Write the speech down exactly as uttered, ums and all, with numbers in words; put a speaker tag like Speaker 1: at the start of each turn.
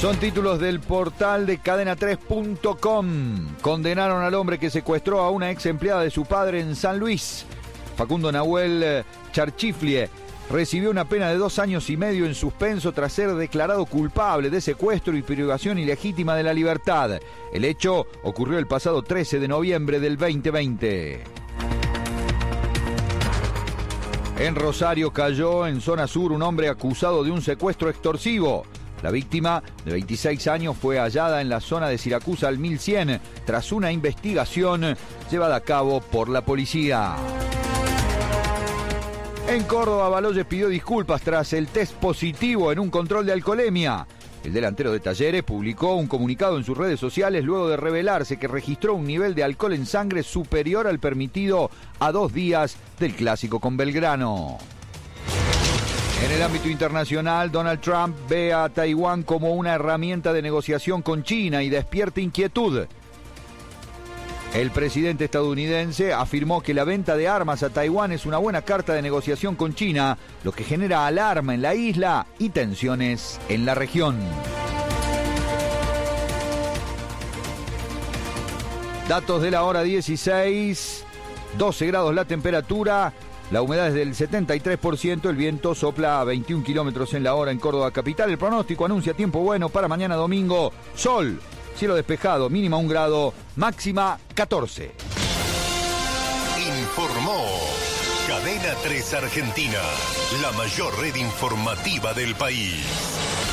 Speaker 1: Son títulos del portal de cadena tres punto com. Condenaron al hombre que secuestró a una ex empleada de su padre en San Luis. Facundo Nahuel Charchiflie recibió una pena de dos años y medio en suspenso tras ser declarado culpable de secuestro y privación ilegítima de la libertad. El hecho ocurrió el pasado trece de noviembre del veinte veinte. En Rosario cayó en zona sur un hombre acusado de un secuestro extorsivo. La víctima, de veintiséis años, fue hallada en la zona de Siracusa al mil cien tras una investigación llevada a cabo por la policía. En Córdoba, Baloyes pidió disculpas tras el test positivo en un control de alcoholemia. El delantero de Talleres publicó un comunicado en sus redes sociales luego de revelarse que registró un nivel de alcohol en sangre superior al permitido a dos días del clásico con Belgrano. En el ámbito internacional, Donald Trump ve a Taiwán como una herramienta de negociación con China y despierta inquietud. El presidente estadounidense afirmó que la venta de armas a Taiwán es una buena carta de negociación con China, lo que genera alarma en la isla y tensiones en la región. Datos de la hora dieciséis, doce grados la temperatura. La humedad es del setenta y tres por ciento, el viento sopla a veintiún kilómetros en la hora en Córdoba capital. El pronóstico anuncia tiempo bueno para mañana domingo. Sol, cielo despejado, mínima un grado, máxima catorce.
Speaker 2: Informó Cadena tres Argentina, la mayor red informativa del país.